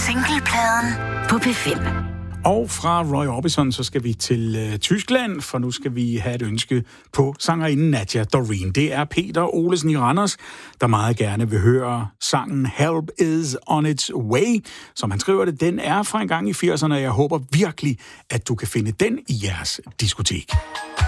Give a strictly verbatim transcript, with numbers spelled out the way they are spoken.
Singlepladen på P fem. Og fra Roy Orbison, så skal vi til øh, Tyskland, for nu skal vi have et ønske på sangerinden Nadia Doreen. Det er Peter Olesen i Randers, der meget gerne vil høre sangen Help is on its way. Som han skriver det, den er fra en gang i firserne, og jeg håber virkelig, at du kan finde den i jeres diskotek.